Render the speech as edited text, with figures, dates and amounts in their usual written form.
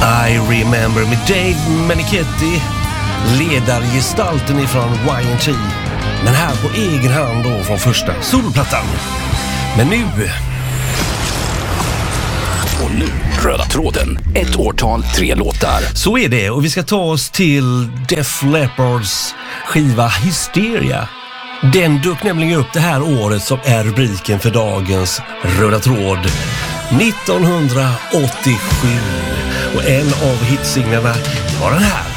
I Remember med Dave Meniketti, ledargestalten ifrån Y&T, men här på egen hand då från första solplattan. Men nu... Och nu, Röda tråden. 1 årtal, 3 låtar. Så är det, och vi ska ta oss till Def Leppards skiva Hysteria. Den dök nämligen upp det här året som är rubriken för dagens Röda tråd. 1987. Och en av hitsinglarna var den här.